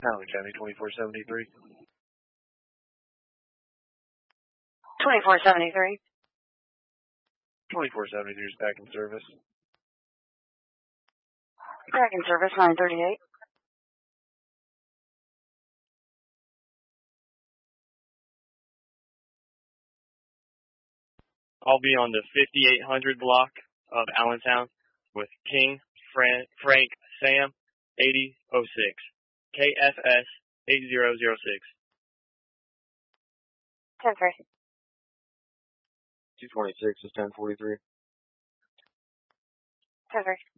Allen County 2473. 2473. 2473 is back in service. Back in service, 938. I'll be on the 5800 block of Allentown with King, Frank, Sam, 8006. KFS 8006. 10-3. 226 is 1043. 10-3.